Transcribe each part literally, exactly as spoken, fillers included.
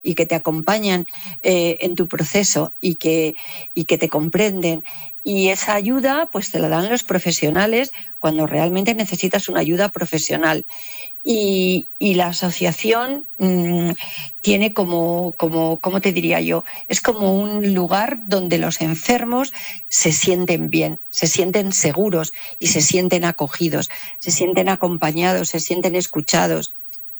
y que te acompañan eh, en tu proceso y que, y que te comprenden. Y esa ayuda pues te la dan los profesionales cuando realmente necesitas una ayuda profesional. Y, y la asociación mmm, tiene como, como, ¿cómo te diría yo? Es como un lugar donde los enfermos se sienten bien, se sienten seguros y se sienten acogidos, se sienten acompañados, se sienten escuchados.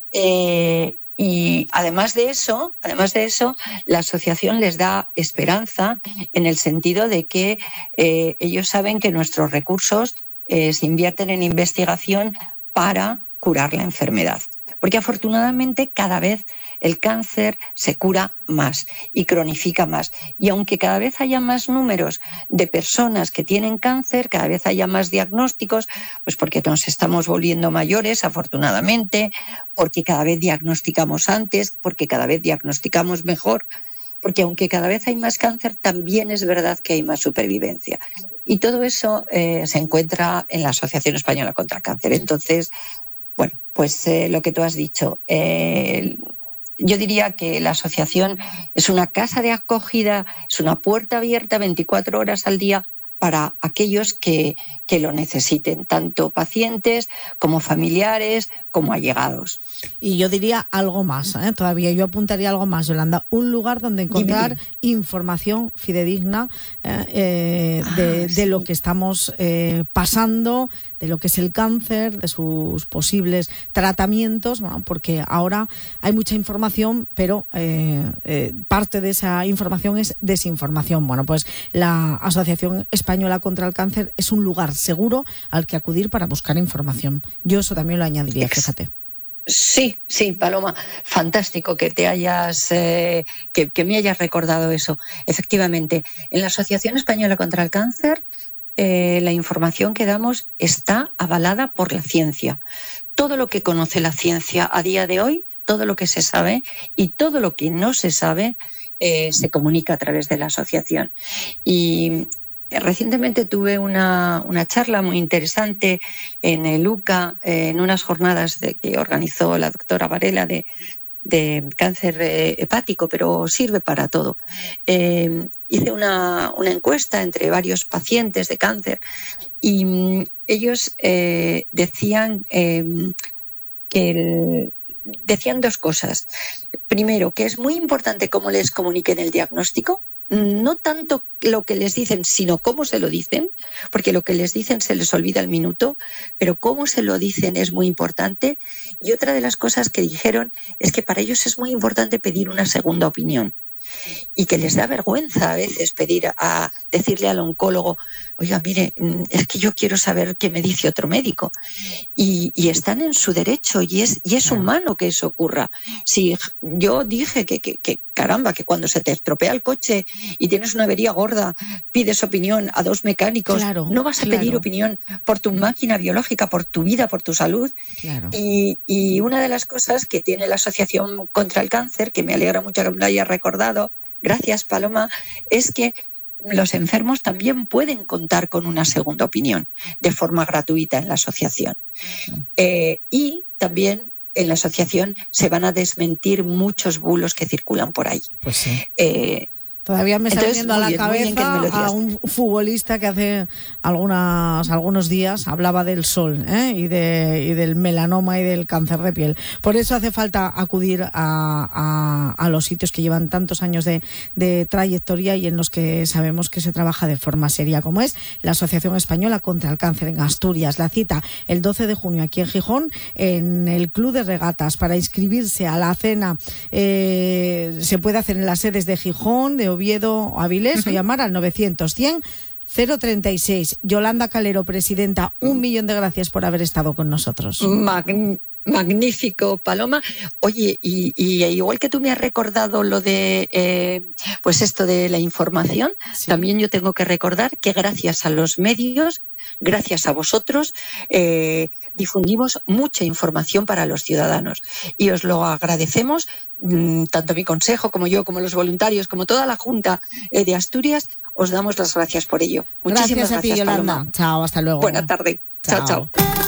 Eh, y además de eso, además de eso, la asociación les da esperanza en el sentido de que eh, ellos saben que nuestros recursos eh, se invierten en investigación para curar la enfermedad. Porque afortunadamente cada vez el cáncer se cura más y cronifica más. Y aunque cada vez haya más números de personas que tienen cáncer, cada vez haya más diagnósticos, pues porque nos estamos volviendo mayores, afortunadamente, porque cada vez diagnosticamos antes, porque cada vez diagnosticamos mejor, porque aunque cada vez hay más cáncer, también es verdad que hay más supervivencia. Y todo eso eh, se encuentra en la Asociación Española contra el Cáncer. Entonces, bueno, pues eh, lo que tú has dicho, eh, yo diría que la asociación es una casa de acogida, es una puerta abierta veinticuatro horas al día para aquellos que, que lo necesiten, tanto pacientes como familiares, como allegados. Y yo diría algo más, ¿eh? todavía yo apuntaría algo más, Yolanda, un lugar donde encontrar Dime. información fidedigna eh, eh, de, Ah, de sí. lo que estamos eh, pasando, de lo que es el cáncer, de sus posibles tratamientos, bueno, porque ahora hay mucha información, pero eh, eh, parte de esa información es desinformación. Bueno, pues la Asociación Española contra el Cáncer es un lugar seguro al que acudir para buscar información. Yo eso también lo añadiría, fíjate. Sí, sí, Paloma, fantástico que te hayas, eh, que, que me hayas recordado eso. Efectivamente, en la Asociación Española contra el Cáncer, eh, la información que damos está avalada por la ciencia. Todo lo que conoce la ciencia a día de hoy, todo lo que se sabe y todo lo que no se sabe, eh, se comunica a través de la asociación. Y recientemente tuve una, una charla muy interesante en el U C A, eh, en unas jornadas de, que organizó la doctora Varela de, de cáncer eh, hepático, pero sirve para todo. Eh, hice una, una encuesta entre varios pacientes de cáncer y mm, ellos eh, decían eh, que el, decían dos cosas. Primero, que es muy importante cómo les comuniquen el diagnóstico. No tanto lo que les dicen, sino cómo se lo dicen, porque lo que les dicen se les olvida al minuto, pero cómo se lo dicen es muy importante. Y otra de las cosas que dijeron es que para ellos es muy importante pedir una segunda opinión y que les da vergüenza a veces pedir a decirle al oncólogo, oiga, mire, es que yo quiero saber qué me dice otro médico. Y, y están en su derecho y es, y es Claro. humano que eso ocurra. Si yo dije que, que, que, caramba, que cuando se te estropea el coche y tienes una avería gorda, pides opinión a dos mecánicos, Claro, no vas a claro. pedir opinión por tu máquina biológica, por tu vida, por tu salud. Claro. Y, y una de las cosas que tiene la Asociación contra el Cáncer, que me alegra mucho que me lo hayas recordado, gracias Paloma, es que los enfermos también pueden contar con una segunda opinión de forma gratuita en la asociación. Eh, y también en la asociación se van a desmentir muchos bulos que circulan por ahí. Pues sí. Eh, Todavía me está Entonces, viniendo a muy la bien, muy bien que me lo cabeza digas. a un futbolista que hace algunas, algunos días hablaba del sol, ¿eh? y, de, y del melanoma y del cáncer de piel. Por eso hace falta acudir a, a, a los sitios que llevan tantos años de, de trayectoria y en los que sabemos que se trabaja de forma seria, como es la Asociación Española contra el Cáncer en Asturias. La cita el doce de junio aquí en Gijón, en el Club de Regatas. Para inscribirse a la cena eh, se puede hacer en las sedes de Gijón, de Oviedo, Avilés, uh-huh. o llamar al novecientos cien cero treinta y seis. Yolanda Calero, presidenta, un millón de gracias por haber estado con nosotros. Magn- magnífico, Paloma. Oye, y, y igual que tú me has recordado lo de, eh, pues esto de la información, sí. También yo tengo que recordar que gracias a los medios, gracias a vosotros, eh, difundimos mucha información para los ciudadanos y os lo agradecemos, mmm, tanto mi consejo como yo, como los voluntarios, como toda la Junta eh, de Asturias, os damos las gracias por ello. Muchísimas gracias a ti, gracias, Yolanda. Paloma. Chao, hasta luego. Buena tarde. Chao, chao. chao.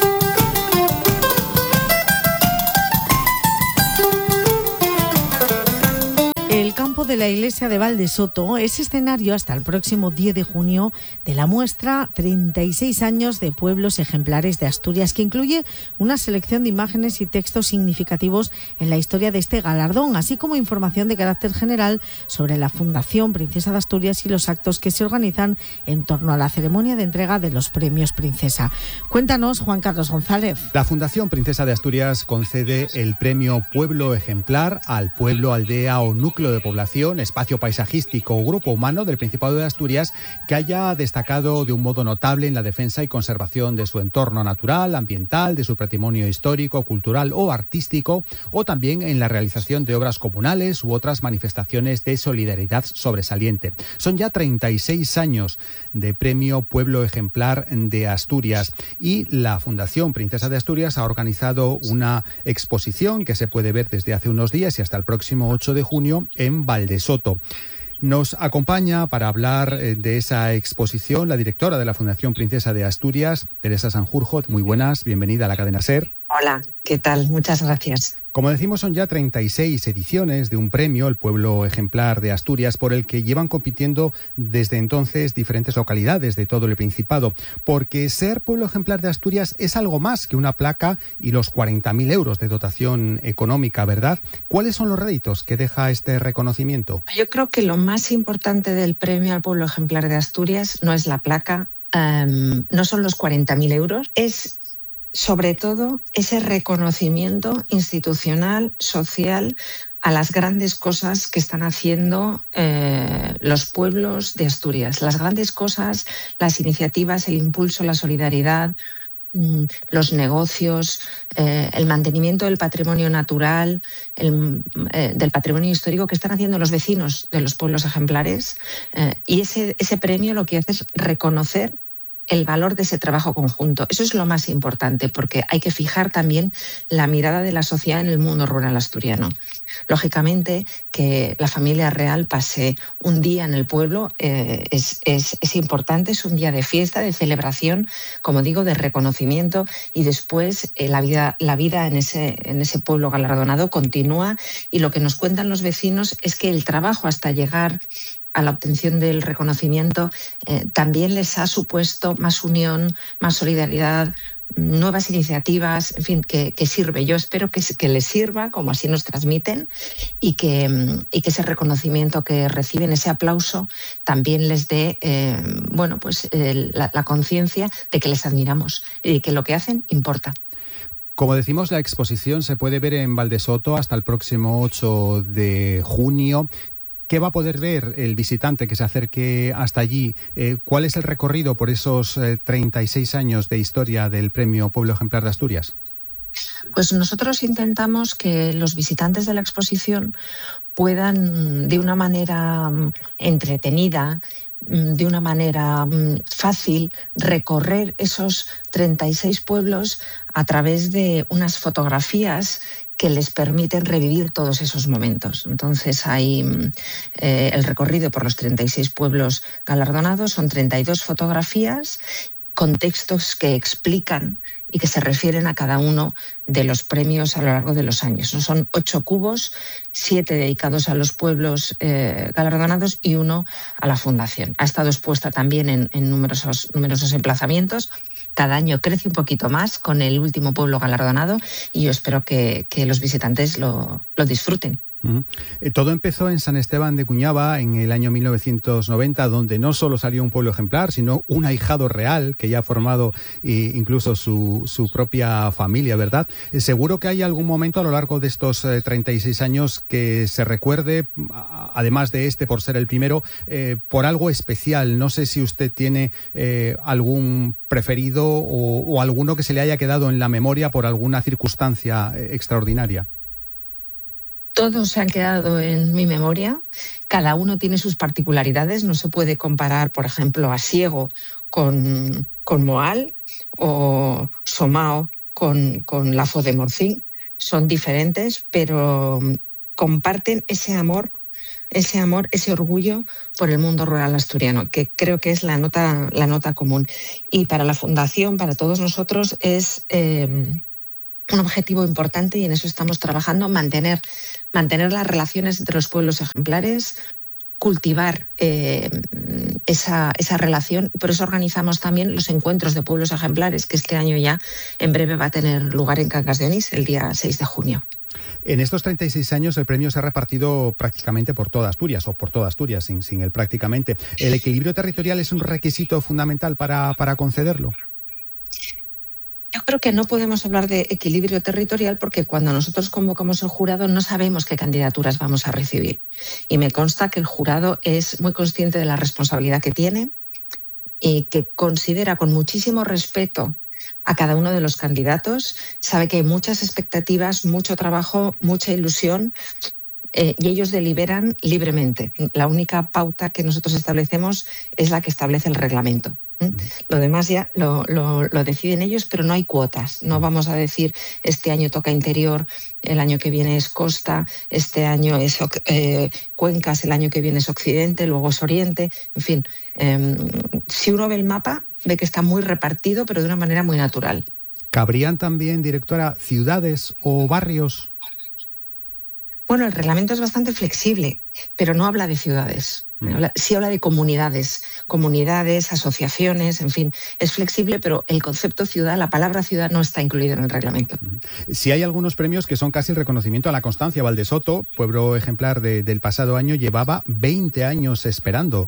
el campo de la iglesia de Valdesoto es escenario hasta el próximo diez de junio de la muestra treinta y seis años de pueblos ejemplares de Asturias, que incluye una selección de imágenes y textos significativos en la historia de este galardón, así como información de carácter general sobre la Fundación Princesa de Asturias y los actos que se organizan en torno a la ceremonia de entrega de los premios Princesa. Cuéntanos, Juan Carlos González. La Fundación Princesa de Asturias concede el premio Pueblo Ejemplar al pueblo, aldea o núcleo de población, espacio paisajístico o grupo humano del Principado de Asturias que haya destacado de un modo notable en la defensa y conservación de su entorno natural, ambiental, de su patrimonio histórico, cultural o artístico, o también en la realización de obras comunales u otras manifestaciones de solidaridad sobresaliente. Son ya treinta y seis años de premio Pueblo Ejemplar de Asturias y la Fundación Princesa de Asturias ha organizado una exposición que se puede ver desde hace unos días y hasta el próximo ocho de junio en Valdesoto. Nos acompaña para hablar de esa exposición la directora de la Fundación Princesa de Asturias, Teresa Sanjurjo. Muy buenas, bienvenida a la cadena SER. Hola, ¿qué tal? Muchas gracias. Como decimos, son ya treinta y seis ediciones de un premio, el Pueblo Ejemplar de Asturias, por el que llevan compitiendo desde entonces diferentes localidades de todo el Principado. Porque ser Pueblo Ejemplar de Asturias es algo más que una placa y los cuarenta mil euros de dotación económica, ¿verdad? ¿Cuáles son los réditos que deja este reconocimiento? Yo creo que lo más importante del premio al Pueblo Ejemplar de Asturias no es la placa, um, no son los cuarenta mil euros, es sobre todo ese reconocimiento institucional, social, a las grandes cosas que están haciendo eh, los pueblos de Asturias. Las grandes cosas, las iniciativas, el impulso, la solidaridad, mm, los negocios, eh, el mantenimiento del patrimonio natural, el, eh, del patrimonio histórico que están haciendo los vecinos de los pueblos ejemplares. Eh, y ese, ese premio lo que hace es reconocer el valor de ese trabajo conjunto. Eso es lo más importante, porque hay que fijar también la mirada de la sociedad en el mundo rural asturiano. Lógicamente, que la familia real pase un día en el pueblo eh, es, es, es importante, es un día de fiesta, de celebración, como digo, de reconocimiento, y después eh, la vida, la vida en, ese, en ese pueblo galardonado continúa, y lo que nos cuentan los vecinos es que el trabajo hasta llegar a la obtención del reconocimiento eh, también les ha supuesto más unión, más solidaridad, nuevas iniciativas, en fin, que, que sirve. Yo espero que, que les sirva, como así nos transmiten, y que, y que ese reconocimiento que reciben, ese aplauso, también les dé eh, bueno, pues, eh, la, la conciencia de que les admiramos y de que lo que hacen importa. Como decimos, la exposición se puede ver en Valdesoto hasta el próximo ocho de junio. ¿Qué va a poder ver el visitante que se acerque hasta allí? Eh, ¿Cuál es el recorrido por esos eh, treinta y seis años de historia del Premio Pueblo Ejemplar de Asturias? Pues nosotros intentamos que los visitantes de la exposición puedan, de una manera entretenida, de una manera fácil, recorrer esos treinta y seis pueblos a través de unas fotografías que les permiten revivir todos esos momentos. Entonces hay eh, el recorrido por los treinta y seis pueblos galardonados, son treinta y dos fotografías con textos que explican y que se refieren a cada uno de los premios a lo largo de los años. Son ocho cubos, siete dedicados a los pueblos eh, galardonados y uno a la Fundación. Ha estado expuesta también en, en numerosos, numerosos emplazamientos. Cada año crece un poquito más con el último pueblo galardonado y yo espero que, que los visitantes lo, lo disfruten. Uh-huh. Eh, todo empezó en San Esteban de Cuñaba en el año mil novecientos noventa, donde no solo salió un pueblo ejemplar, sino un ahijado real que ya ha formado eh, incluso su, su propia familia, ¿verdad? Eh, seguro que hay algún momento a lo largo de estos eh, treinta y seis años que se recuerde, a, además de este por ser el primero, eh, por algo especial. No sé si usted tiene eh, algún preferido o, o alguno que se le haya quedado en la memoria por alguna circunstancia eh, extraordinaria. Todos se han quedado en mi memoria, cada uno tiene sus particularidades, no se puede comparar, por ejemplo, a Siego con, con Moal o Somao con, con Lafo de Morcín, son diferentes, pero comparten ese amor, ese amor, ese orgullo por el mundo rural asturiano, que creo que es la nota, la nota común. Y para la Fundación, para todos nosotros, es... Eh, un objetivo importante y en eso estamos trabajando, mantener, mantener las relaciones entre los pueblos ejemplares, cultivar eh, esa, esa relación. Por eso organizamos también los encuentros de pueblos ejemplares, que este año ya en breve va a tener lugar en Cangas de Onís, el día seis de junio. En estos treinta y seis años el premio se ha repartido prácticamente por toda Asturias, o por toda Asturias, sin, sin el prácticamente. ¿El equilibrio territorial es un requisito fundamental para, para concederlo? Yo creo que no podemos hablar de equilibrio territorial porque cuando nosotros convocamos el jurado no sabemos qué candidaturas vamos a recibir. Y me consta que el jurado es muy consciente de la responsabilidad que tiene y que considera con muchísimo respeto a cada uno de los candidatos. Sabe que hay muchas expectativas, mucho trabajo, mucha ilusión eh, y ellos deliberan libremente. La única pauta que nosotros establecemos es la que establece el reglamento. Lo demás ya lo, lo, lo deciden ellos, pero no hay cuotas. No vamos a decir este año toca interior, el año que viene es costa, este año es eh, cuencas, el año que viene es occidente, luego es oriente. En fin, eh, si uno ve el mapa, ve que está muy repartido, pero de una manera muy natural. ¿Cabrían también, directora, ciudades o barrios? Bueno, el reglamento es bastante flexible, pero no habla de ciudades. Sí habla de comunidades, comunidades, asociaciones, en fin, es flexible, pero el concepto ciudad, la palabra ciudad no está incluido en el reglamento. Si hay algunos premios que son casi el reconocimiento a la constancia. Valdesoto, pueblo ejemplar de, del pasado año, llevaba veinte años esperando.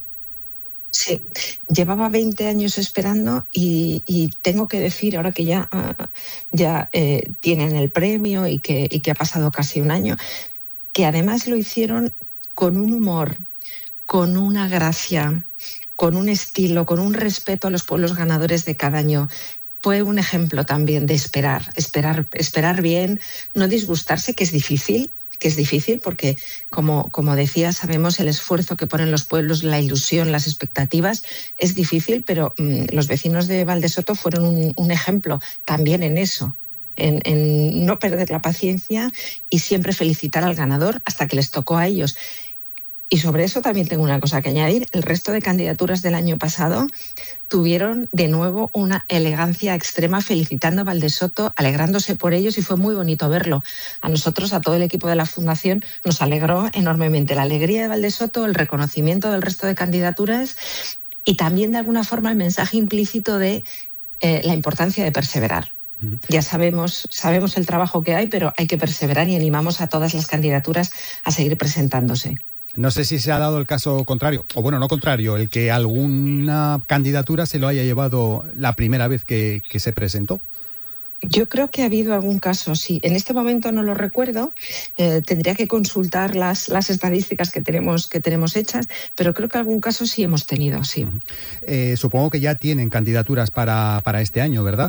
Sí, llevaba veinte años esperando y, y tengo que decir, ahora que ya, ya eh, tienen el premio y que, y que ha pasado casi un año, que además lo hicieron con un humor, con una gracia, con un estilo, con un respeto a los pueblos ganadores de cada año. Fue un ejemplo también de esperar, esperar, esperar bien, no disgustarse, que es difícil, que es difícil porque, como, como decía, sabemos el esfuerzo que ponen los pueblos, la ilusión, las expectativas, es difícil, pero mmm, los vecinos de Valdesoto fueron un, un ejemplo también en eso. En, en no perder la paciencia y siempre felicitar al ganador hasta que les tocó a ellos. Y sobre eso también tengo una cosa que añadir. El resto de candidaturas del año pasado tuvieron de nuevo una elegancia extrema felicitando a Valdesoto, alegrándose por ellos y fue muy bonito verlo. A nosotros, a todo el equipo de la Fundación, nos alegró enormemente la alegría de Valdesoto, el reconocimiento del resto de candidaturas y también de alguna forma el mensaje implícito de eh, la importancia de perseverar. Ya sabemos, sabemos el trabajo que hay, pero hay que perseverar y animamos a todas las candidaturas a seguir presentándose. No sé si se ha dado el caso contrario, o bueno, no contrario, el que alguna candidatura se lo haya llevado la primera vez que, que se presentó. Yo creo que ha habido algún caso, sí. En este momento no lo recuerdo, eh, tendría que consultar las, las estadísticas que tenemos, que tenemos hechas, pero creo que algún caso sí hemos tenido, sí. Uh-huh. Eh, supongo que ya tienen candidaturas para, para este año, ¿verdad?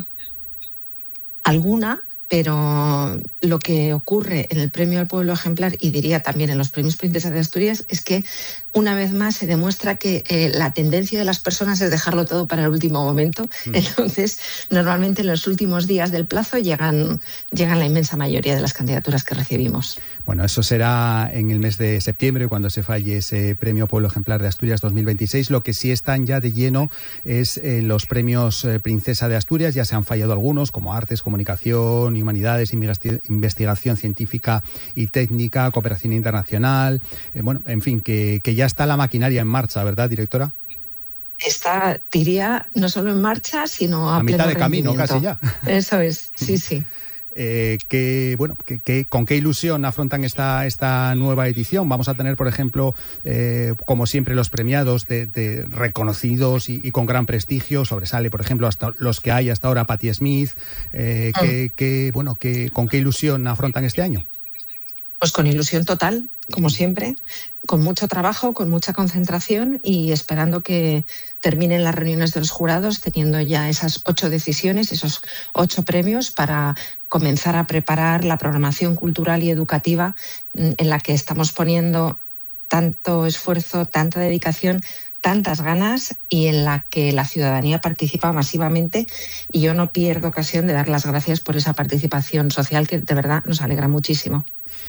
Alguna, pero lo que ocurre en el Premio al Pueblo Ejemplar y diría también en los Premios Princesa de Asturias es que una vez más se demuestra que eh, la tendencia de las personas es dejarlo todo para el último momento. Mm. Entonces, normalmente en los últimos días del plazo llegan, llegan la inmensa mayoría de las candidaturas que recibimos. Bueno, eso será en el mes de septiembre cuando se falle ese Premio Pueblo Ejemplar de Asturias dos mil veintiséis. Lo que sí están ya de lleno es eh, los premios eh, Princesa de Asturias. Ya se han fallado algunos, como Artes, Comunicación, Humanidades, Investigación Científica y Técnica, Cooperación Internacional. Eh, bueno, en fin, que, que ya está la maquinaria en marcha, ¿verdad, directora? Está, diría, no solo en marcha, sino a, a mitad de camino, rendimiento. Casi ya. Eso es, sí, sí. Eh, que, bueno, que, que, ¿con qué ilusión afrontan esta, esta nueva edición? Vamos a tener, por ejemplo, eh, como siempre, los premiados de, de reconocidos y, y con gran prestigio. Sobresale, por ejemplo, hasta los que hay hasta ahora, Patti Smith. Eh, mm. que, que, bueno, que, ¿Con qué ilusión afrontan este año? Pues con ilusión total, como siempre, con mucho trabajo, con mucha concentración y esperando que terminen las reuniones de los jurados teniendo ya esas ocho decisiones, esos ocho premios para comenzar a preparar la programación cultural y educativa en la que estamos poniendo tanto esfuerzo, tanta dedicación, tantas ganas y en la que la ciudadanía participa masivamente y yo no pierdo ocasión de dar las gracias por esa participación social que de verdad nos alegra muchísimo.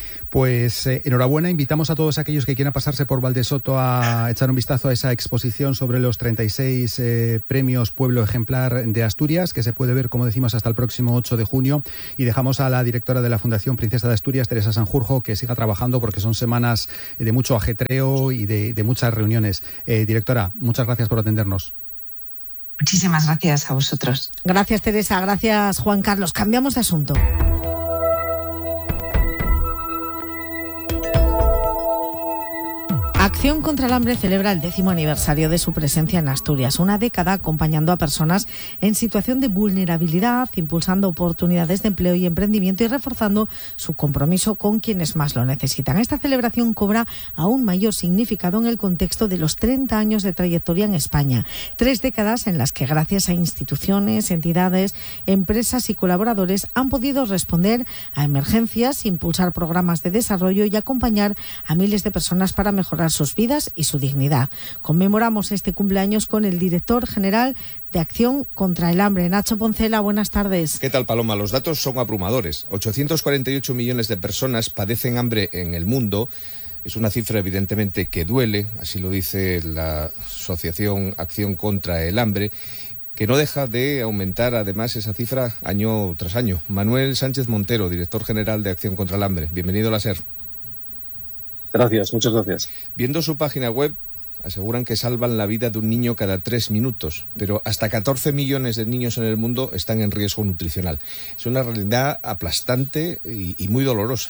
Pues eh, enhorabuena, invitamos a todos aquellos que quieran pasarse por Valdesoto a echar un vistazo a esa exposición sobre los treinta y seis eh, premios Pueblo Ejemplar de Asturias, que se puede ver, como decimos, hasta el próximo ocho de junio. Y dejamos a la directora de la Fundación Princesa de Asturias, Teresa Sanjurjo, que siga trabajando porque son semanas de mucho ajetreo y de, de muchas reuniones. Eh, directora, muchas gracias por atendernos. Muchísimas gracias a vosotros. Gracias, Teresa. Gracias, Juan Carlos. Cambiamos de asunto. Acción contra el Hambre celebra el décimo aniversario de su presencia en Asturias, una década acompañando a personas en situación de vulnerabilidad, impulsando oportunidades de empleo y emprendimiento y reforzando su compromiso con quienes más lo necesitan. Esta celebración cobra aún mayor significado en el contexto de los treinta años de trayectoria en España. Tres décadas en las que, gracias a instituciones, entidades, empresas y colaboradores, han podido responder a emergencias, impulsar programas de desarrollo y acompañar a miles de personas para mejorar sus vidas y su dignidad. Conmemoramos este cumpleaños con el director general de Acción contra el Hambre, Nacho Poncela. Buenas tardes. ¿Qué tal, Paloma? Los datos son abrumadores. ochocientos cuarenta y ocho millones de personas padecen hambre en el mundo. Es una cifra evidentemente que duele, así lo dice la Asociación Acción contra el Hambre, que no deja de aumentar además esa cifra año tras año. Manuel Sánchez Montero, director general de Acción contra el Hambre. Bienvenido a la SER. Gracias, muchas gracias. Viendo su página web, aseguran que salvan la vida de un niño cada tres minutos, pero hasta catorce millones de niños en el mundo están en riesgo nutricional. Es una realidad aplastante y, y muy dolorosa.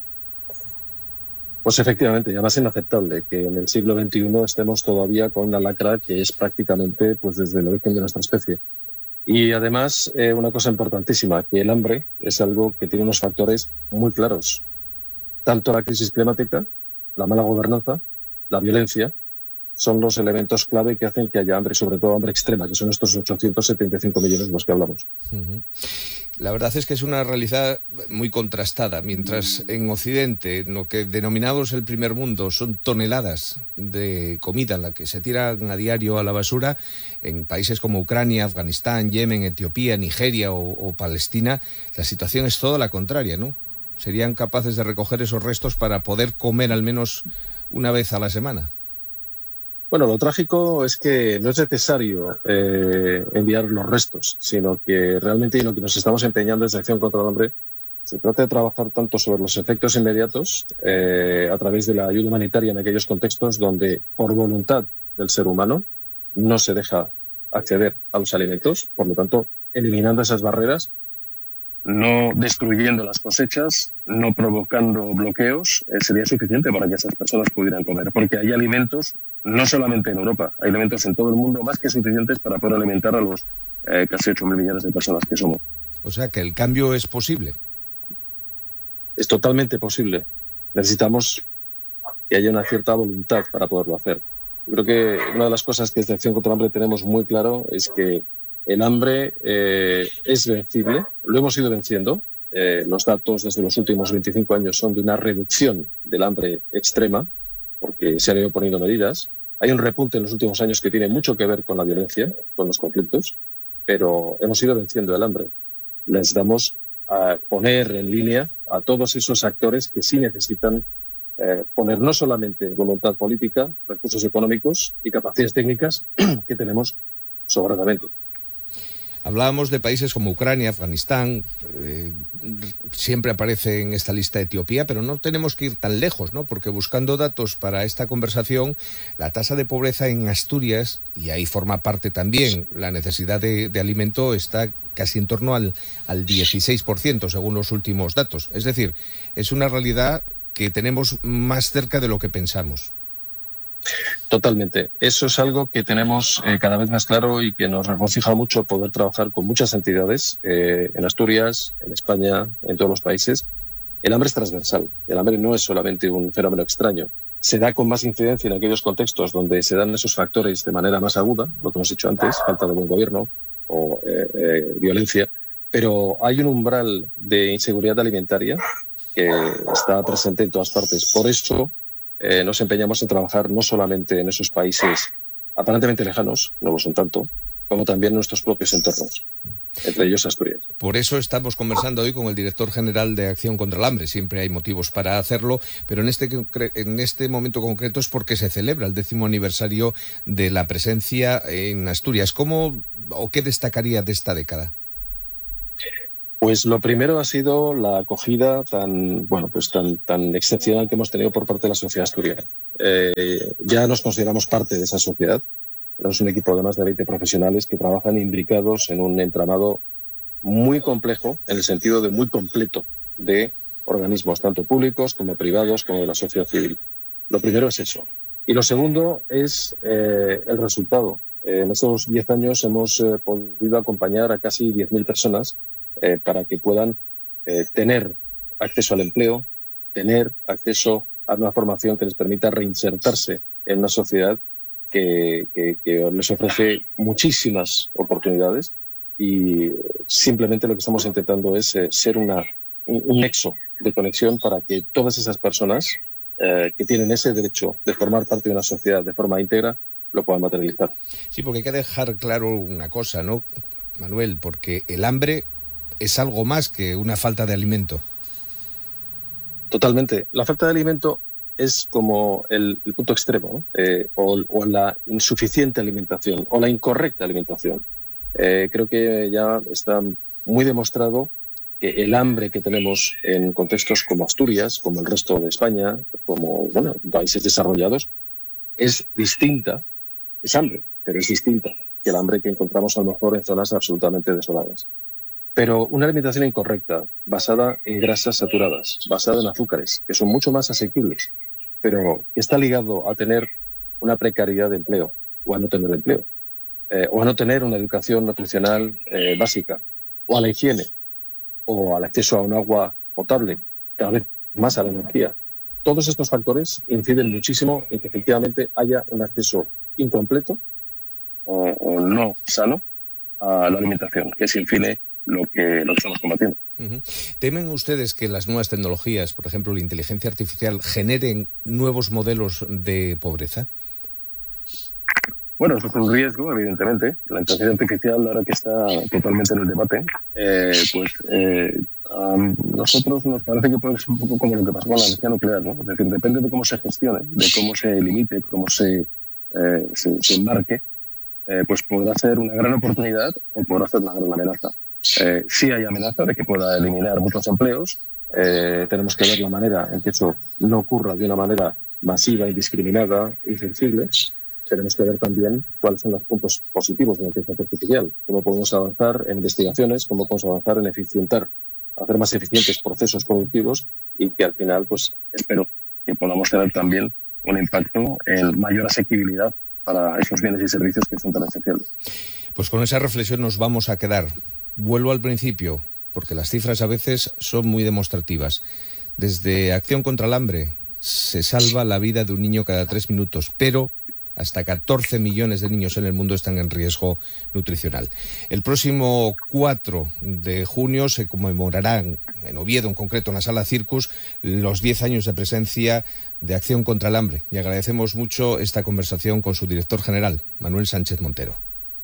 Pues efectivamente, y además inaceptable que en el siglo veintiuno estemos todavía con una lacra que es prácticamente pues desde el origen de nuestra especie. Y además, eh, una cosa importantísima, que el hambre es algo que tiene unos factores muy claros. Tanto la crisis climática, la mala gobernanza, la violencia, son los elementos clave que hacen que haya hambre, sobre todo hambre extrema, que son estos ochocientos setenta y cinco millones de los que hablamos. Uh-huh. La verdad es que es una realidad muy contrastada. Mientras en Occidente, lo que denominamos el primer mundo, son toneladas de comida en la que se tiran a diario a la basura, en países como Ucrania, Afganistán, Yemen, Etiopía, Nigeria o, o Palestina, la situación es toda la contraria, ¿no? ¿Serían capaces de recoger esos restos para poder comer al menos una vez a la semana? Bueno, lo trágico es que no es necesario eh, enviar los restos, sino que realmente lo que nos estamos empeñando desde Acción contra el Hambre se trata de trabajar tanto sobre los efectos inmediatos eh, a través de la ayuda humanitaria en aquellos contextos donde, por voluntad del ser humano, no se deja acceder a los alimentos, por lo tanto, eliminando esas barreras, no destruyendo las cosechas, no provocando bloqueos, eh, sería suficiente para que esas personas pudieran comer. Porque hay alimentos, no solamente en Europa, hay alimentos en todo el mundo más que suficientes para poder alimentar a los eh, casi ocho mil millones de personas que somos. O sea, que el cambio es posible. Es totalmente posible. Necesitamos que haya una cierta voluntad para poderlo hacer. Yo creo que una de las cosas que desde Acción contra el Hambre tenemos muy claro es que el hambre eh, es vencible, lo hemos ido venciendo. Eh, los datos desde los últimos veinticinco años son de una reducción del hambre extrema, porque se han ido poniendo medidas. Hay un repunte en los últimos años que tiene mucho que ver con la violencia, con los conflictos, pero hemos ido venciendo el hambre. Necesitamos uh, poner en línea a todos esos actores que sí necesitan eh, poner no solamente voluntad política, recursos económicos y capacidades técnicas que tenemos sobradamente. Hablábamos de países como Ucrania, Afganistán, eh, siempre aparece en esta lista Etiopía, pero no tenemos que ir tan lejos, ¿no? Porque buscando datos para esta conversación, la tasa de pobreza en Asturias, y ahí forma parte también la necesidad de, de alimento, está casi en torno al, al dieciséis por ciento, según los últimos datos. Es decir, es una realidad que tenemos más cerca de lo que pensamos. Totalmente. Eso es algo que tenemos eh, cada vez más claro y que nos regocija mucho poder trabajar con muchas entidades eh, en Asturias, en España, en todos los países. El hambre es transversal. El hambre no es solamente un fenómeno extraño. Se da con más incidencia en aquellos contextos donde se dan esos factores de manera más aguda, lo que hemos dicho antes, falta de buen gobierno o eh, eh, violencia, pero hay un umbral de inseguridad alimentaria que está presente en todas partes. Por eso Eh, nos empeñamos en trabajar no solamente en esos países aparentemente lejanos, no lo son tanto, como también en nuestros propios entornos. entre ellos Asturias. Por eso estamos conversando hoy con el director general de Acción contra el Hambre. Siempre hay motivos para hacerlo, pero en este, en este momento concreto es porque se celebra el décimo aniversario de la presencia en Asturias. ¿Cómo o qué destacaría de esta década? Pues lo primero ha sido la acogida tan, bueno, pues tan, tan excepcional que hemos tenido por parte de la sociedad asturiana. Eh, ya nos consideramos parte de esa sociedad. Tenemos un equipo de más de veinte profesionales que trabajan imbricados en un entramado muy complejo, en el sentido de muy completo, de organismos tanto públicos como privados como de la sociedad civil. Lo primero es eso. Y lo segundo es eh, el resultado. Eh, en estos diez años hemos eh, podido acompañar a casi diez mil personas eh, para que puedan eh, tener acceso al empleo, tener acceso a una formación que les permita reinsertarse en una sociedad que, que, que les ofrece muchísimas oportunidades, y simplemente lo que estamos intentando es eh, ser una, un, un nexo de conexión para que todas esas personas eh, que tienen ese derecho de formar parte de una sociedad de forma íntegra lo puedan materializar. Sí, porque hay que dejar claro una cosa, ¿no, Manuel? Porque el hambre es algo más que una falta de alimento. Totalmente. La falta de alimento es como el, el punto extremo, ¿no? eh, o, o la insuficiente alimentación o la incorrecta alimentación. Eh, creo que ya está muy demostrado que el hambre que tenemos en contextos como Asturias, como el resto de España, como bueno, países desarrollados, es distinta, es hambre, pero es distinta que el hambre que encontramos a lo mejor en zonas absolutamente desoladas. Pero una alimentación incorrecta, basada en grasas saturadas, basada en azúcares, que son mucho más asequibles, pero que está ligado a tener una precariedad de empleo o a no tener empleo. Eh, o a no tener una educación nutricional eh, básica, o a la higiene, o al acceso a un agua potable, cada vez más a la energía. Todos estos factores inciden muchísimo en que efectivamente haya un acceso incompleto o, o no sano a la alimentación, que es, en fin, lo que, lo que estamos combatiendo. Uh-huh. ¿Temen ustedes que las nuevas tecnologías, por ejemplo la inteligencia artificial, generen nuevos modelos de pobreza? Bueno, eso es un riesgo, evidentemente. La inteligencia artificial, ahora que está totalmente en el debate, eh, pues eh, a nosotros nos parece que puede ser un poco como lo que pasó con la energía nuclear, ¿no? Es decir, depende de cómo se gestione, de cómo se limite, cómo se, eh, se, se embarque, eh, pues podrá ser una gran oportunidad o podrá ser una gran amenaza. Eh, sí hay amenaza de que pueda eliminar muchos empleos. Eh, tenemos que ver la manera en que eso no ocurra de una manera masiva, indiscriminada, insensible. Tenemos que ver también cuáles son los puntos positivos de la inteligencia artificial, cómo podemos avanzar en investigaciones, cómo podemos avanzar en eficientar, hacer más eficientes procesos productivos, y que al final, pues espero que podamos tener también un impacto en mayor asequibilidad para esos bienes y servicios que son tan esenciales. Pues con esa reflexión nos vamos a quedar. Vuelvo al principio, porque las cifras a veces son muy demostrativas. Desde Acción contra el Hambre se salva la vida de un niño cada tres minutos, pero hasta catorce millones de niños en el mundo están en riesgo nutricional. El próximo cuatro de junio se conmemorarán, en Oviedo en concreto, en la Sala Circus, los diez años de presencia de Acción contra el Hambre. Y agradecemos mucho esta conversación con su director general, Manuel Sánchez Montero.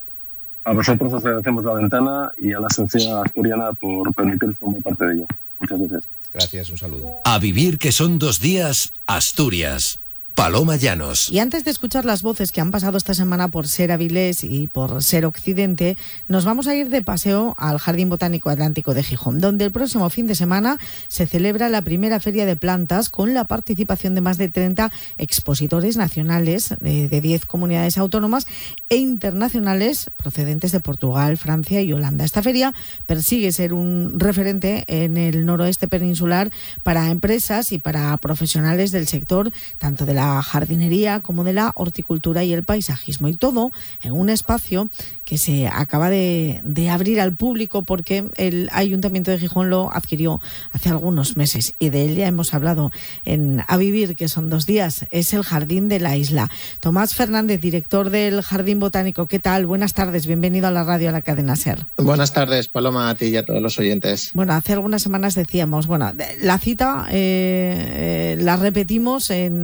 A vosotros os agradecemos la ventana y a la sociedad asturiana por permitirnos formar parte de ella. Muchas gracias. Gracias, un saludo. A vivir que son dos días, Asturias. Paloma Llanos. Y antes de escuchar las voces que han pasado esta semana por Ser Avilés y por Ser Occidente, nos vamos a ir de paseo al Jardín Botánico Atlántico de Gijón, donde el próximo fin de semana se celebra la primera feria de plantas con la participación de más de treinta expositores nacionales de, de diez comunidades autónomas e internacionales procedentes de Portugal, Francia y Holanda. Esta feria persigue ser un referente en el noroeste peninsular para empresas y para profesionales del sector, tanto de la la jardinería como de la horticultura y el paisajismo, y todo en un espacio que se acaba de, de abrir al público porque el Ayuntamiento de Gijón lo adquirió hace algunos meses, y de él ya hemos hablado en A Vivir, que son dos días. Es el Jardín de la Isla. Tomás Fernández, director del Jardín Botánico, ¿qué tal? Buenas tardes, bienvenido a la radio, a la cadena SER. Buenas tardes, Paloma, a ti y a todos los oyentes. Bueno, hace algunas semanas decíamos, bueno, la cita eh, eh, la repetimos en, en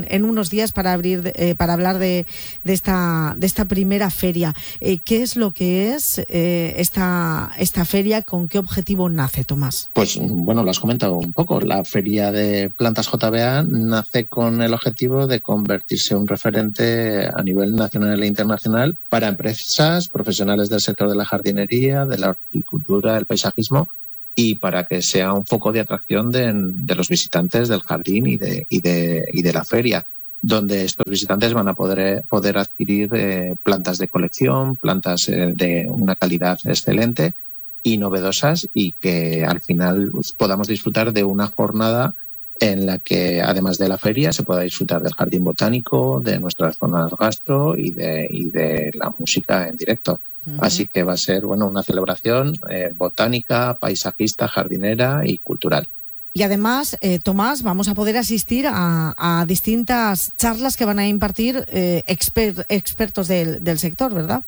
en, en unos días para abrir, eh, para hablar de, de esta de esta primera feria. Eh, ¿Qué es lo que es eh, esta esta feria? ¿Con qué objetivo nace, Tomás? Pues bueno, lo has comentado un poco. La feria de plantas J B A nace con el objetivo de convertirse en un referente a nivel nacional e internacional para empresas, profesionales del sector de la jardinería, de la horticultura, del paisajismo, y para que sea un foco de atracción de, de los visitantes del jardín y de, y de, y de la feria, donde estos visitantes van a poder, poder adquirir eh, plantas de colección, plantas eh, de una calidad excelente y novedosas, y que al final podamos disfrutar de una jornada en la que, además de la feria, se pueda disfrutar del jardín botánico, de nuestras zonas gastro y de, y de la música en directo. Uh-huh. Así que va a ser, bueno, una celebración eh, botánica, paisajista, jardinera y cultural. Y además, eh, Tomás, vamos a poder asistir a, a distintas charlas que van a impartir eh, exper- expertos del, del sector, ¿verdad?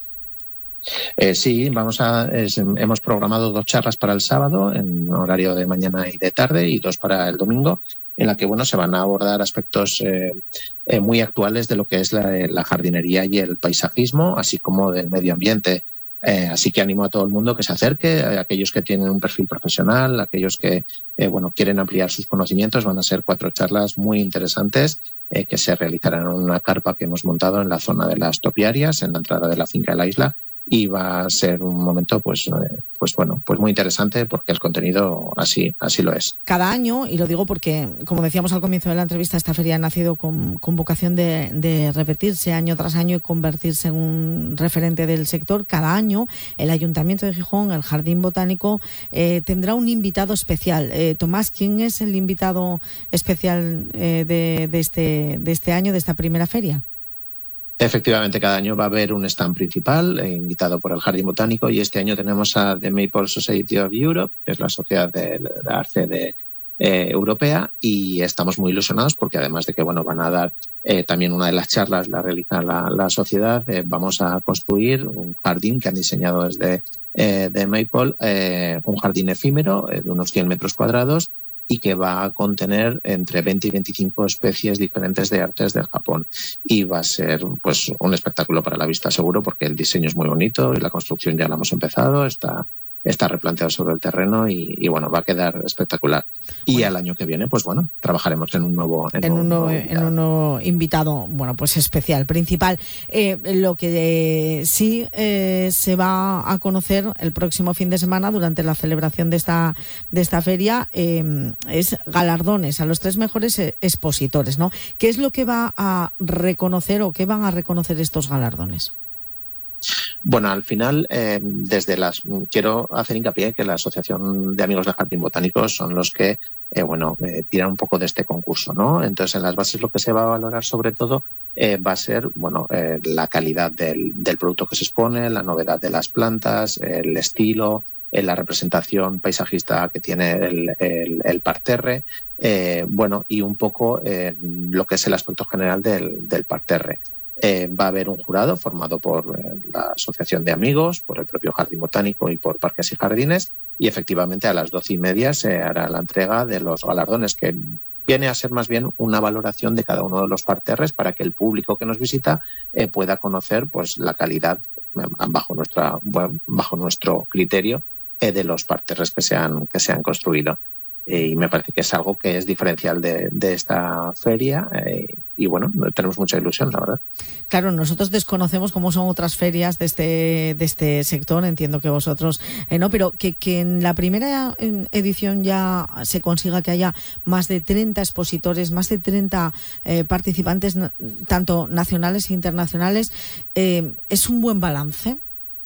Eh, sí, vamos a, es, hemos programado dos charlas para el sábado en horario de mañana y de tarde, y dos para el domingo, en la que bueno, se van a abordar aspectos eh, eh, muy actuales de lo que es la, la jardinería y el paisajismo, así como del medio ambiente. Eh, así que animo a todo el mundo que se acerque, a aquellos que tienen un perfil profesional, aquellos que eh, bueno, quieren ampliar sus conocimientos. Van a ser cuatro charlas muy interesantes eh, que se realizarán en una carpa que hemos montado en la zona de las topiarias, en la entrada de la finca de la isla. Y va a ser un momento, pues, eh, pues bueno, pues muy interesante, porque el contenido así, así lo es. Cada año, y lo digo porque, como decíamos al comienzo de la entrevista, esta feria ha nacido con, con vocación de, de repetirse año tras año y convertirse en un referente del sector. Cada año el Ayuntamiento de Gijón, el Jardín Botánico, eh, tendrá un invitado especial. Eh, Tomás, ¿quién es el invitado especial eh, de, de, este, de este año, de esta primera feria? Efectivamente, cada año va a haber un stand principal eh, invitado por el Jardín Botánico, y este año tenemos a The Maple Society of Europe, que es la sociedad de, de arte de, eh, europea, y estamos muy ilusionados porque, además de que bueno, van a dar eh, también una de las charlas, la realiza la, la sociedad, eh, vamos a construir un jardín que han diseñado desde eh, The Maple, eh, un jardín efímero eh, de unos cien metros cuadrados, y que va a contener entre veinte y veinticinco especies diferentes de artes del Japón. Y va a ser pues un espectáculo para la vista, seguro, porque el diseño es muy bonito y la construcción ya la hemos empezado, está, está replanteado sobre el terreno y, y bueno, va a quedar espectacular. Y bueno, al año que viene, pues bueno, trabajaremos en un nuevo En, en, un, un, nuevo, nuevo en un nuevo invitado, bueno, pues especial, principal. Eh, lo que eh, sí eh, se va a conocer el próximo fin de semana durante la celebración de esta, de esta feria eh, es galardones a los tres mejores expositores, ¿no? ¿Qué es lo que va a reconocer o qué van a reconocer estos galardones? Bueno, al final, eh, desde las quiero hacer hincapié que la Asociación de Amigos del Jardín Botánico son los que eh, bueno, eh, tiran un poco de este concurso, ¿no? Entonces, en las bases lo que se va a valorar sobre todo eh, va a ser bueno, eh, la calidad del, del producto que se expone, la novedad de las plantas, el estilo, eh, la representación paisajista que tiene el, el, el parterre, eh, bueno, y un poco eh, lo que es el aspecto general del, del parterre. Eh, va a haber un jurado formado por eh, la Asociación de Amigos, por el propio Jardín Botánico y por Parques y Jardines, y efectivamente a las doce y media se hará la entrega de los galardones, que viene a ser más bien una valoración de cada uno de los parterres para que el público que nos visita eh, pueda conocer pues la calidad eh, bajo nuestra bajo nuestro criterio eh, de los parterres que se han, que se han construido. Eh, y me parece que es algo que es diferencial de, de esta feria eh, y bueno, tenemos mucha ilusión, la verdad. Claro, nosotros desconocemos cómo son otras ferias de este de este sector, entiendo que vosotros eh, no, pero que, que en la primera edición ya se consiga que haya más de treinta expositores, más de treinta eh, participantes, tanto nacionales e internacionales, eh, ¿es un buen balance?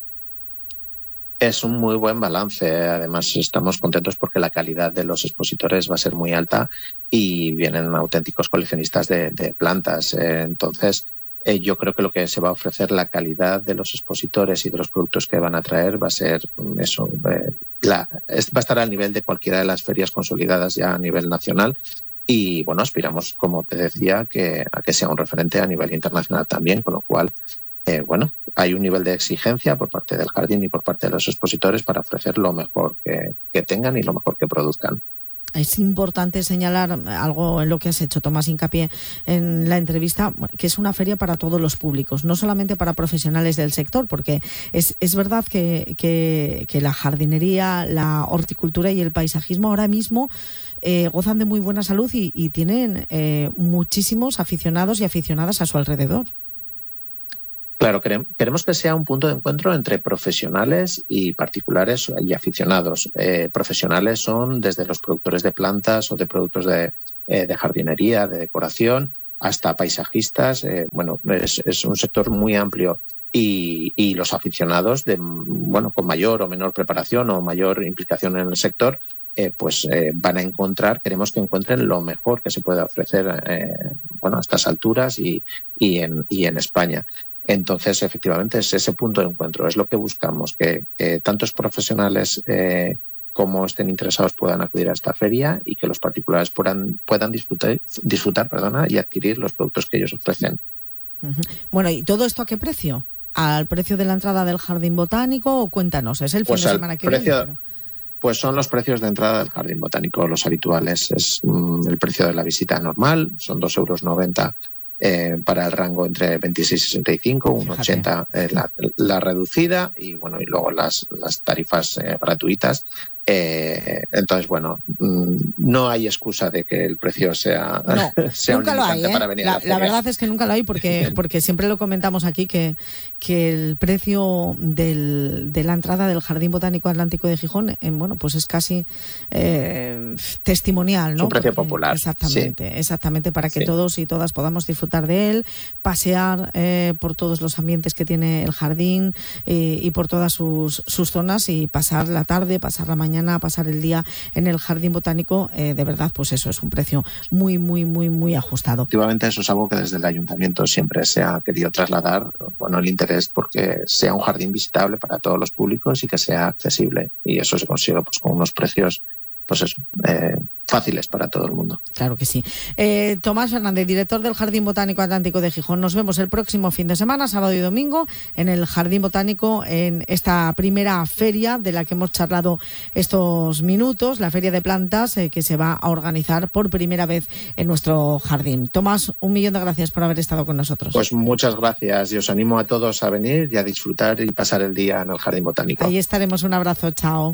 Es un muy buen balance. Además, estamos contentos porque la calidad de los expositores va a ser muy alta y vienen auténticos coleccionistas de, de plantas. Eh, entonces, eh, yo creo que lo que se va a ofrecer, la calidad de los expositores y de los productos que van a traer, va a ser eso. Eh, la, es, va a estar al nivel de cualquiera de las ferias consolidadas ya a nivel nacional. Y bueno, aspiramos, como te decía, que, a que sea un referente a nivel internacional también, con lo cual, Eh, bueno, hay un nivel de exigencia por parte del jardín y por parte de los expositores para ofrecer lo mejor que, que tengan y lo mejor que produzcan. Es importante señalar algo en lo que has hecho, Tomás, hincapié en la entrevista, que es una feria para todos los públicos, no solamente para profesionales del sector, porque es, es verdad que, que, que la jardinería, la horticultura y el paisajismo ahora mismo eh, gozan de muy buena salud y, y tienen eh, muchísimos aficionados y aficionadas a su alrededor. Claro, queremos que sea un punto de encuentro entre profesionales y particulares y aficionados. Eh, profesionales son desde los productores de plantas o de productos de, eh, de jardinería, de decoración, hasta paisajistas. Eh, bueno, es, es un sector muy amplio. Y, y los aficionados, de, bueno, con mayor o menor preparación o mayor implicación en el sector, eh, pues eh, van a encontrar, queremos que encuentren lo mejor que se puede ofrecer eh, bueno, a estas alturas y, y, en, y en España. Entonces, efectivamente, es ese punto de encuentro, es lo que buscamos, que, que tantos profesionales eh, como estén interesados puedan acudir a esta feria y que los particulares puedan, puedan disfrutar, disfrutar perdona, y adquirir los productos que ellos ofrecen. Uh-huh. Bueno, ¿y todo esto a qué precio? ¿Al precio de la entrada del Jardín Botánico o cuéntanos? Es el fin pues de semana que precio, viene. Pero... Pues son los precios de entrada del Jardín Botánico, los habituales. Es mm, el precio de la visita normal, son dos euros noventa. Eh, para el rango entre veintiséis y sesenta y cinco, un ochenta eh, la, la reducida y bueno y luego las, las tarifas eh, gratuitas. Eh, entonces, bueno, mmm, no hay excusa de que el precio sea, no, sea nunca un lo hay, ¿eh? para venir la, a la feria. La verdad es que nunca lo hay porque, porque siempre lo comentamos aquí que, que el precio del, de la entrada del Jardín Botánico Atlántico de Gijón, eh, bueno, pues es casi eh, testimonial, ¿no? Es un precio porque, popular. Exactamente, sí. exactamente, para que sí. todos y todas podamos disfrutar de él, pasear eh, por todos los ambientes que tiene el jardín eh, y por todas sus, sus zonas y pasar la tarde, pasar la mañana, a pasar el día en el Jardín Botánico, eh, de verdad, pues eso es un precio muy, muy, muy, muy ajustado. Efectivamente, eso es algo que desde el Ayuntamiento siempre se ha querido trasladar, bueno, el interés porque sea un jardín visitable para todos los públicos y que sea accesible. Y eso se consigue pues con unos precios, pues eso, eh, fáciles para todo el mundo. Claro que sí. Eh, Tomás Fernández, director del Jardín Botánico Atlántico de Gijón. Nos vemos el próximo fin de semana, sábado y domingo, en el Jardín Botánico, en esta primera feria de la que hemos charlado estos minutos, la Feria de Plantas, eh, que se va a organizar por primera vez en nuestro jardín. Tomás, un millón de gracias por haber estado con nosotros. Pues muchas gracias y os animo a todos a venir y a disfrutar y pasar el día en el Jardín Botánico. Ahí estaremos. Un abrazo. Chao.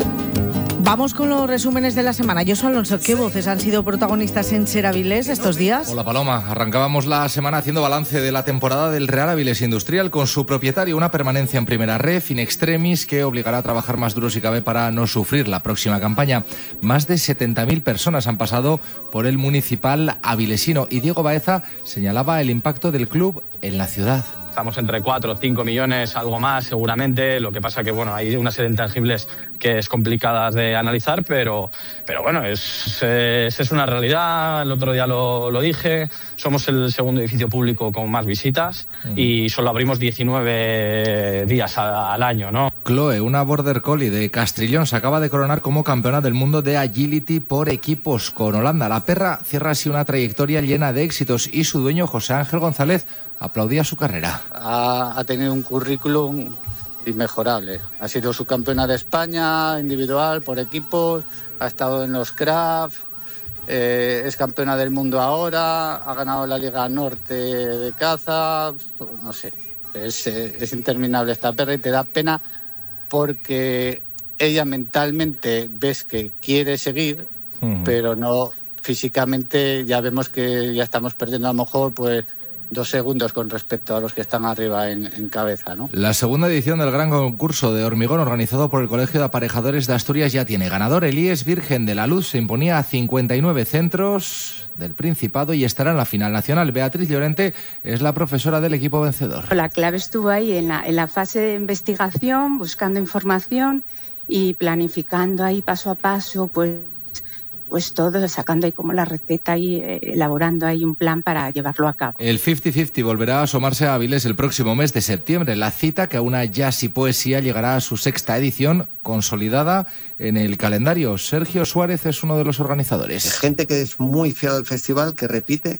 Vamos con los resúmenes de la semana. Yo soy Alonso. ¿Qué voces han sido protagonistas en Ser Avilés estos días? Hola Paloma, arrancábamos la semana haciendo balance de la temporada del Real Avilés Industrial con su propietario, una permanencia en primera ref in extremis que obligará a trabajar más duro si cabe para no sufrir la próxima campaña. Más de setenta mil personas han pasado por el municipal avilesino y Diego Baeza señalaba el impacto del club en la ciudad. Estamos entre cuatro o cinco millones, algo más seguramente. Lo que pasa que bueno, hay una serie de intangibles que es complicadas de analizar, pero, pero bueno, es, es, es una realidad. El otro día lo, lo dije. Somos el segundo edificio público con más visitas uh-huh. y solo abrimos diecinueve días a, al año, ¿no? Chloe, una border collie de Castrillón, se acaba de coronar como campeona del mundo de agility por equipos con Holanda. La perra cierra así una trayectoria llena de éxitos y su dueño, José Ángel González, aplaudía su carrera. Ha, ha tenido un currículum inmejorable. Ha sido subcampeona de España, individual, por equipos, ha estado en los craft, eh, es campeona del mundo ahora, ha ganado la Liga Norte de caza, no sé, es, es interminable esta perra y te da pena porque ella mentalmente ves que quiere seguir, uh-huh. pero no físicamente. Ya vemos que ya estamos perdiendo a lo mejor pues dos segundos con respecto a los que están arriba en, en cabeza, ¿no? La segunda edición del gran concurso de hormigón organizado por el Colegio de Aparejadores de Asturias ya tiene ganador. El I E S Virgen de la Luz se imponía a cincuenta y nueve centros del Principado y estará en la final nacional. Beatriz Llorente es la profesora del equipo vencedor. La clave estuvo ahí en la, en la fase de investigación, buscando información y planificando ahí paso a paso, pues pues todo, sacando ahí como la receta y eh, elaborando ahí un plan para llevarlo a cabo. El cincuenta cincuenta volverá a asomarse a Avilés el próximo mes de septiembre. La cita, que aúna jazz y poesía, llegará a su sexta edición, consolidada en el calendario. Sergio Suárez es uno de los organizadores. Gente que es muy fiel al festival, que repite,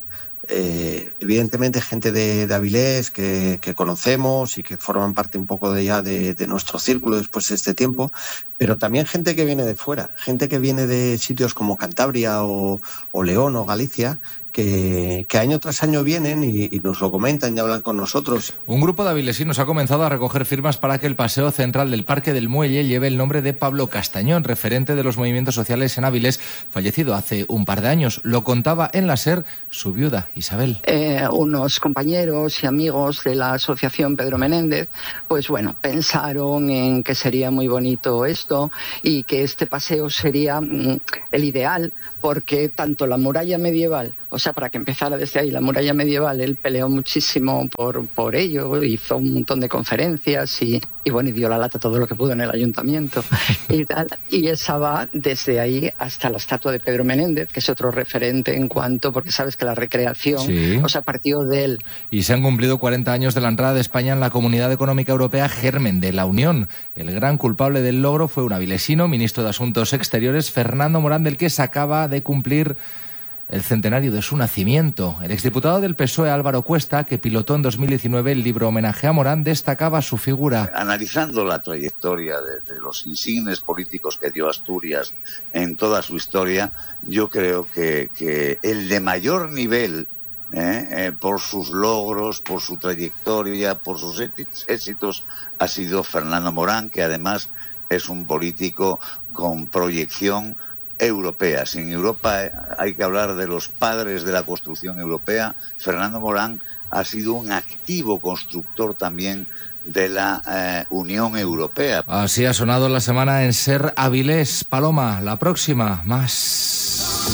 eh, evidentemente gente de, de Avilés que, que conocemos y que forman parte un poco de ya de, de nuestro círculo después de este tiempo, pero también gente que viene de fuera, gente que viene de sitios como Cantabria o, o León o Galicia, Que, que año tras año vienen y, y nos lo comentan y hablan con nosotros. Un grupo de avilesinos ha comenzado a recoger firmas para que el paseo central del Parque del Muelle lleve el nombre de Pablo Castañón, referente de los movimientos sociales en Avilés, fallecido hace un par de años. Lo contaba en la SER su viuda, Isabel. Eh, unos compañeros y amigos de la asociación Pedro Menéndez, pues bueno, pensaron en que sería muy bonito esto y que este paseo sería mm, el ideal, porque tanto la muralla medieval, o sea, para que empezara desde ahí, la muralla medieval, él peleó muchísimo por, por ello, hizo un montón de conferencias y, y bueno, y dio la lata todo lo que pudo en el ayuntamiento y tal. Y esa va desde ahí hasta la estatua de Pedro Menéndez, que es otro referente en cuanto, porque sabes que la recreación, sí, o sea, partió de él. Y se han cumplido cuarenta años de la entrada de España en la Comunidad Económica Europea, germen de la Unión. El gran culpable del logro fue un avilesino, ministro de Asuntos Exteriores, Fernando Morán, del que se acaba de cumplir el centenario de su nacimiento. El exdiputado del P S O E, Álvaro Cuesta, que pilotó en dos mil diecinueve el libro Homenaje a Morán, destacaba su figura. Analizando la trayectoria de, de los insignes políticos que dio Asturias en toda su historia, yo creo que, que el de mayor nivel, eh, eh, por sus logros, por su trayectoria, por sus éxitos, ha sido Fernando Morán, que además es un político con proyección europea. Si en Europa hay que hablar de los padres de la construcción europea, Fernando Morán ha sido un activo constructor también de la eh, Unión Europea. Así ha sonado la semana en SER Avilés. Paloma, la próxima, más.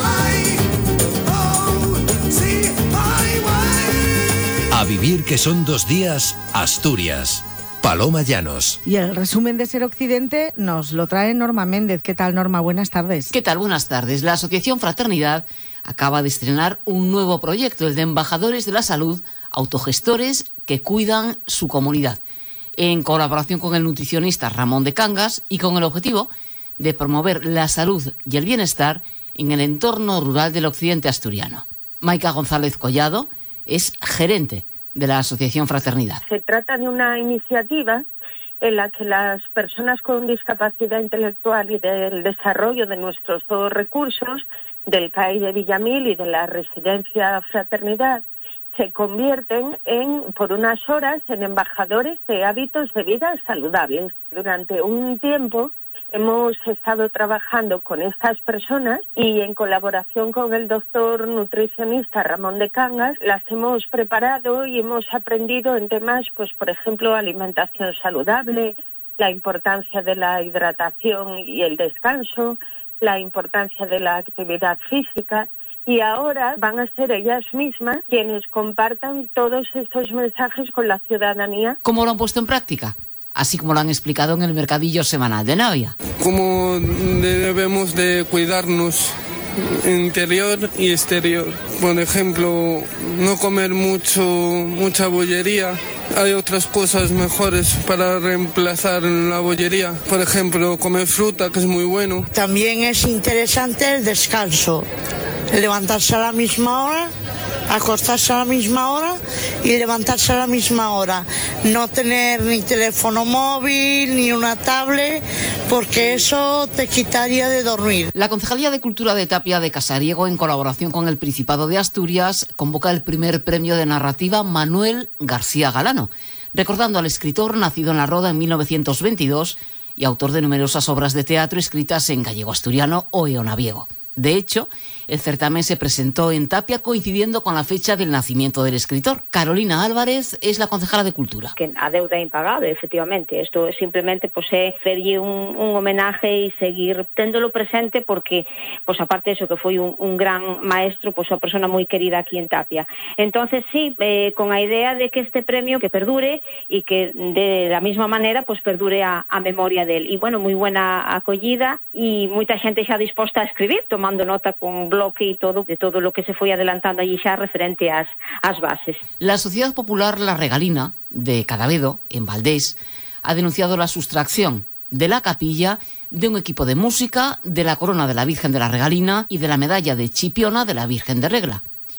A vivir que son dos días, Asturias. Paloma Llanos. Y el resumen de Ser Occidente nos lo trae Norma Méndez. ¿Qué tal, Norma? Buenas tardes. ¿Qué tal? Buenas tardes. La Asociación Fraternidad acaba de estrenar un nuevo proyecto, el de Embajadores de la Salud, autogestores que cuidan su comunidad, en colaboración con el nutricionista Ramón de Cangas y con el objetivo de promover la salud y el bienestar en el entorno rural del occidente asturiano. Maica González Collado es gerente de la Asociación Fraternidad. Se trata de una iniciativa en la que las personas con discapacidad intelectual y del desarrollo de nuestros dos recursos, del C A I de Villamil y de la Residencia Fraternidad, se convierten en, por unas horas, en embajadores de hábitos de vida saludables. Durante un tiempo hemos estado trabajando con estas personas y en colaboración con el doctor nutricionista Ramón de Cangas las hemos preparado y hemos aprendido en temas, pues por ejemplo, alimentación saludable, la importancia de la hidratación y el descanso, la importancia de la actividad física. Y ahora van a ser ellas mismas quienes compartan todos estos mensajes con la ciudadanía. ¿Cómo lo han puesto en práctica? Así como lo han explicado en el mercadillo semanal de Navia. Cómo debemos de cuidarnos interior y exterior. Por ejemplo, no comer mucho, mucha bollería. Hay otras cosas mejores para reemplazar la bollería. Por ejemplo, comer fruta, que es muy bueno. También es interesante el descanso. Levantarse a la misma hora, acostarse a la misma hora y levantarse a la misma hora. No tener ni teléfono móvil ni una tablet, porque eso te quitaría de dormir. La Concejalía de Cultura de Tapia de Casariego, en colaboración con el Principado de Asturias, convoca el primer premio de narrativa Manuel García Galano, recordando al escritor nacido en La Roda en mil novecientos veintidós y autor de numerosas obras de teatro escritas en gallego asturiano o eonaviego. De hecho, el certamen se presentó en Tapia coincidiendo con la fecha del nacimiento del escritor. Carolina Álvarez es la concejala de Cultura. Que a deuda impagable, efectivamente. Esto es simplemente pues, é hacerlle un, un homenaje e seguir téndolo presente porque, pues aparte de eso, que foi un, un gran maestro, pues unha persona moi querida aquí en Tapia. Entonces, sí, eh, con a idea de que este premio que perdure e que de la misma manera pues perdure a, a memoria del. E, bueno, moi buena acollida e moita xente xa disposta a escribir, tomando nota con bloque y todo de todo lo que se fue adelantando allí ya referente a las bases. La Sociedad Popular La Regalina de Cadavedo, en Valdés, ha denunciado la sustracción de la capilla de un equipo de música, de la corona de la Virgen de la Regalina y de la medalla de Chipiona de la Virgen de Regla.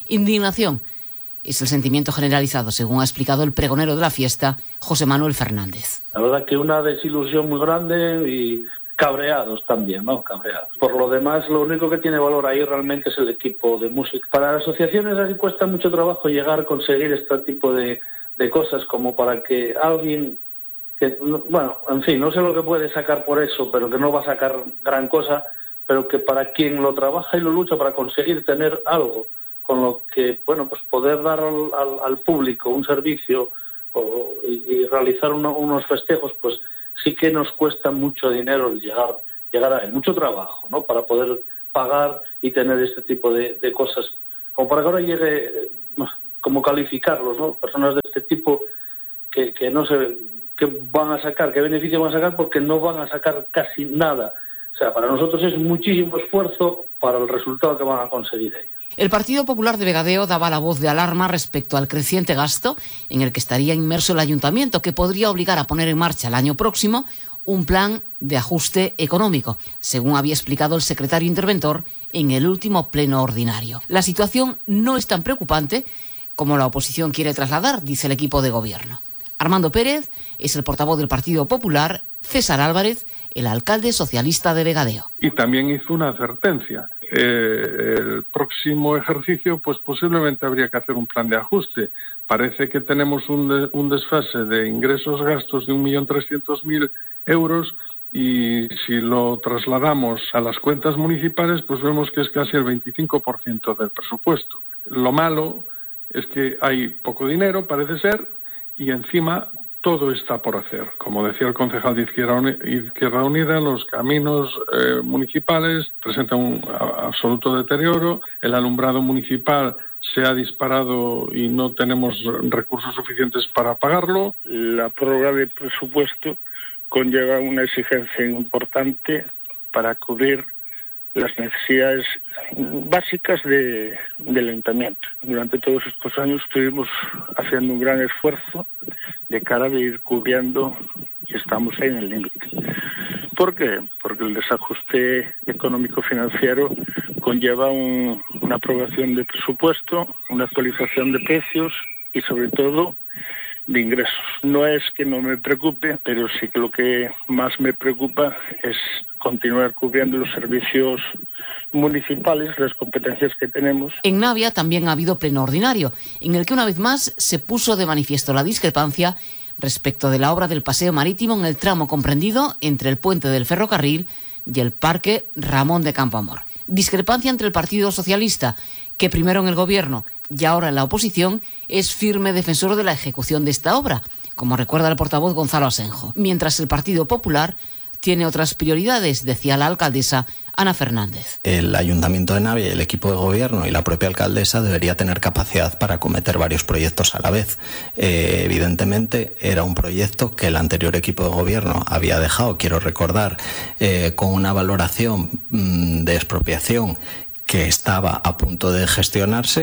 Indignación es el sentimiento generalizado, según ha explicado el pregonero de la fiesta, José Manuel Fernández. La verdad que una desilusión muy grande y cabreados también, ¿no? Cabreados. Por lo demás, lo único que tiene valor ahí realmente es el equipo de música. Para las asociaciones así cuesta mucho trabajo llegar a conseguir este tipo de, de cosas, como para que alguien, que, bueno, en fin, no sé lo que puede sacar por eso, pero que no va a sacar gran cosa, pero que para quien lo trabaja y lo lucha para conseguir tener algo con lo que, bueno, pues poder dar al, al, al público un servicio o, y, y realizar uno, unos festejos, pues sí que nos cuesta mucho dinero llegar, llegar a él, mucho trabajo, ¿no? Para poder pagar y tener este tipo de, de cosas, como para que ahora llegue, como calificarlos, ¿no? Personas de este tipo que, que no sé qué van a sacar, qué beneficio van a sacar, porque no van a sacar casi nada. O sea, para nosotros es muchísimo esfuerzo para el resultado que van a conseguir ellos. El Partido Popular de Vegadeo daba la voz de alarma respecto al creciente gasto en el que estaría inmerso el ayuntamiento, que podría obligar a poner en marcha el año próximo un plan de ajuste económico, según había explicado el secretario interventor en el último pleno ordinario. La situación no es tan preocupante como la oposición quiere trasladar, dice el equipo de gobierno. Armando Pérez es el portavoz del Partido Popular, César Álvarez, el alcalde socialista de Vegadeo. Y también hizo una advertencia. Eh, el próximo ejercicio, pues posiblemente habría que hacer un plan de ajuste. Parece que tenemos un, de, un desfase de ingresos-gastos de un millón trescientos mil euros y si lo trasladamos a las cuentas municipales, pues vemos que es casi el veinticinco por ciento del presupuesto. Lo malo es que hay poco dinero, parece ser, y encima todo está por hacer. Como decía el concejal de Izquierda Unida, los caminos eh, municipales presentan un a, absoluto deterioro, el alumbrado municipal se ha disparado y no tenemos recursos suficientes para pagarlo. La prórroga del presupuesto conlleva una exigencia importante para cubrir las necesidades básicas de, del ayuntamiento. Durante todos estos años estuvimos haciendo un gran esfuerzo de cara a ir cubriendo y estamos ahí en el límite. ¿Por qué? Porque el desajuste económico-financiero conlleva un, una aprobación de presupuesto, una actualización de precios y sobre todo de ingresos. No es que no me preocupe, pero sí que lo que más me preocupa es continuar cubriendo los servicios municipales, las competencias que tenemos. En Navia también ha habido pleno ordinario, en el que una vez más se puso de manifiesto la discrepancia respecto de la obra del paseo marítimo en el tramo comprendido entre el puente del ferrocarril y el parque Ramón de Campoamor. Discrepancia entre el Partido Socialista, que primero en el gobierno y ahora en la oposición es firme defensor de la ejecución de esta obra, como recuerda el portavoz Gonzalo Asenjo, mientras el Partido Popular tiene otras prioridades, decía la alcaldesa Ana Fernández. El Ayuntamiento de Navia, el equipo de gobierno y la propia alcaldesa debería tener capacidad para acometer varios proyectos a la vez. Eh, evidentemente era un proyecto que el anterior equipo de gobierno había dejado, quiero recordar, eh, con una valoración mmm, de expropiación que estaba a punto de gestionarse.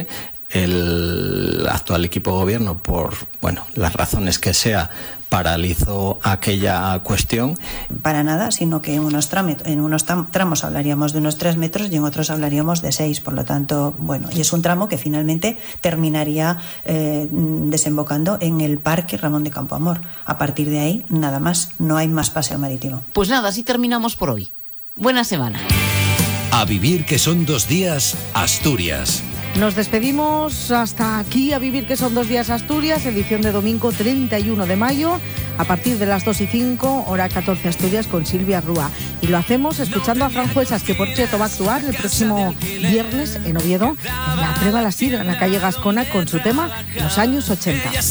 El actual equipo de gobierno, por bueno las razones que sea, paralizó aquella cuestión. Para nada, sino que en unos, tramos, en unos tramos hablaríamos de unos tres metros y en otros hablaríamos de seis. Por lo tanto, bueno, y es un tramo que finalmente terminaría eh, desembocando en el Parque Ramón de Campoamor. A partir de ahí, nada más, no hay más paseo marítimo. Pues nada, así terminamos por hoy. Buena semana. A vivir que son dos días, Asturias. Nos despedimos hasta aquí, A vivir que son dos días Asturias, edición de domingo treinta y uno de mayo, a partir de las dos y cinco, hora catorce Asturias, con Silvia Rúa. Y lo hacemos escuchando a Fran Juesas, que por cierto va a actuar el próximo viernes en Oviedo, en la Prueba La Sidra, en la calle Gascona, con su tema Los años ochenta.